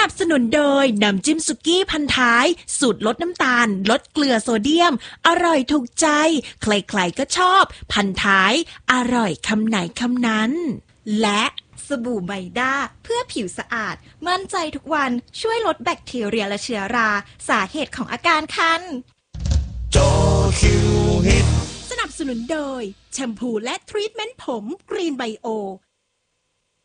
นับสนุนโดยน้ำจิ้มสุกี้พันท้ายสูตรลดน้ำตาลลดเกลือโซเดียมอร่อยถูกใจใครๆก็ชอบพันท้ายอร่อยคำไหนคำนั้นและสบู่ไมด้าเพื่อผิวสะอาดมั่นใจทุกวันช่วยลดแบคทีเรียและเชื้อราสาเหตุของอาการคันโจคิวฮิตสนับสนุนโดยแชมพูและทรีทเมนต์ผมกรีนไบโอ